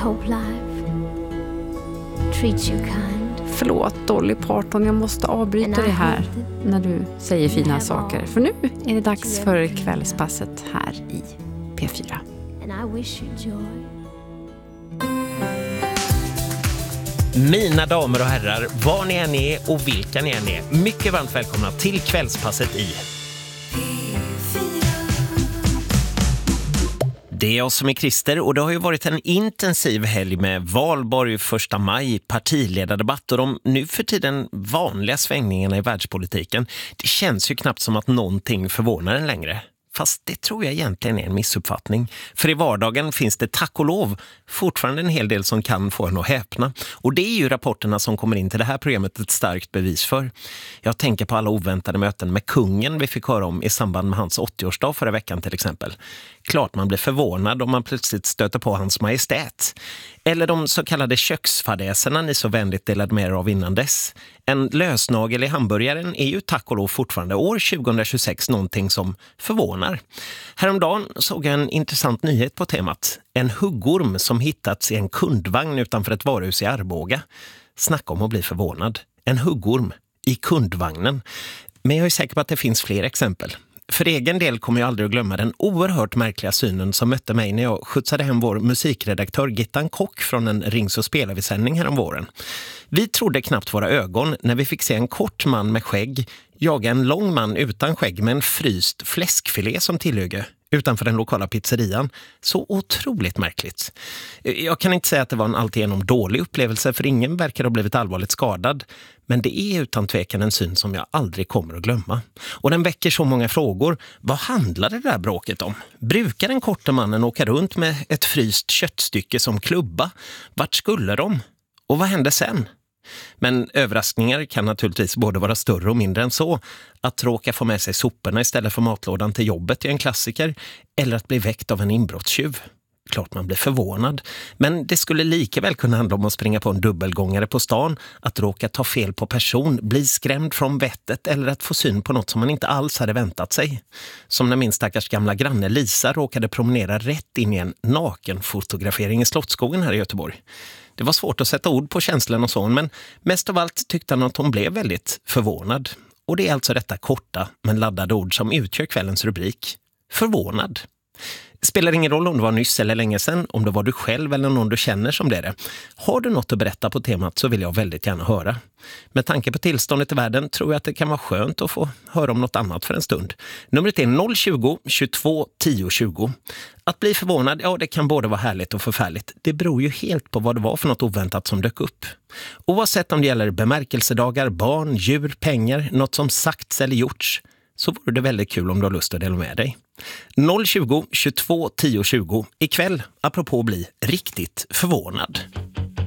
hope life treats you kind. Förlåt Dolly Parton, jag måste avbryta det här när du säger fina saker. För nu är det dags för kvällspasset här i P4. And I wish you joy. Mina damer och herrar, var ni än är och vilka ni än är, mycket varmt välkomna till kvällspasset i Det är jag som är Christer och det har ju varit en intensiv helg med valborg, 1 maj, partiledardebatt och de nu för tiden vanliga svängningarna i världspolitiken. Det känns ju knappt som att någonting förvånar en längre. Fast det tror jag egentligen är en missuppfattning. För i vardagen finns det tack och lov fortfarande en hel del som kan få en att häpna. Och det är ju rapporterna som kommer in till det här programmet ett starkt bevis för. Jag tänker på alla oväntade möten med kungen vi fick höra om i samband med hans 80-årsdag förra veckan till exempel. Klart man blir förvånad om man plötsligt stöter på hans majestät. Eller de så kallade köksfadäserna ni så vänligt delade med er av innan dess. En lösnagel i hamburgaren är ju tack och lov fortfarande år 2026 någonting som förvånar. Häromdagen såg jag en intressant nyhet på temat. En huggorm som hittats i en kundvagn utanför ett varuhus i Arboga. Snacka om att bli förvånad. En huggorm i kundvagnen. Men jag är säker på att det finns fler exempel. För egen del kommer jag aldrig att glömma den oerhört märkliga synen som mötte mig när jag skjutsade hem vår musikredaktör Gittan Kock från en Rings- och spelarsändning härom våren. Vi trodde knappt våra ögon när vi fick se en kort man med skägg jaga en lång man utan skägg med en fryst fläskfilé som tillhygge utanför den lokala pizzerian. Så otroligt märkligt. Jag kan inte säga att det var en alltigenom dålig upplevelse för ingen verkar ha blivit allvarligt skadad. Men det är utan tvekan en syn som jag aldrig kommer att glömma. Och den väcker så många frågor. Vad handlar det där bråket om? Brukar den korta mannen åka runt med ett fryst köttstycke som klubba? Vart skulle de? Och vad hände sen? Men överraskningar kan naturligtvis både vara större och mindre än så. Att råka få med sig soporna istället för matlådan till jobbet är en klassiker. Eller att bli väckt av en inbrottstjuv. Klart man blir förvånad. Men det skulle lika väl kunna handla om att springa på en dubbelgångare på stan, att råka ta fel på person, bli skrämd från vettet eller att få syn på något som man inte alls hade väntat sig. Som när min stackars gamla granne Lisa råkade promenera rätt in i en nakenfotografering i Slottsskogen här i Göteborg. Det var svårt att sätta ord på känslan och så, men mest av allt tyckte han att hon blev väldigt förvånad. Och det är alltså detta korta men laddade ord som utgör kvällens rubrik. Förvånad. Spelar ingen roll om det var nyss eller länge sedan, om det var du själv eller någon du känner som det är. Har du något att berätta på temat så vill jag väldigt gärna höra. Med tanke på tillståndet i världen tror jag att det kan vara skönt att få höra om något annat för en stund. Numret är 020 22 10 20. Att bli förvånad, ja det kan både vara härligt och förfärligt. Det beror ju helt på vad det var för något oväntat som dök upp. Oavsett om det gäller bemärkelsedagar, barn, djur, pengar, något som sagts eller gjorts, så vore det väldigt kul om du har lust att dela med dig. 020 22 10 20. Ikväll, apropå bli riktigt förvånad.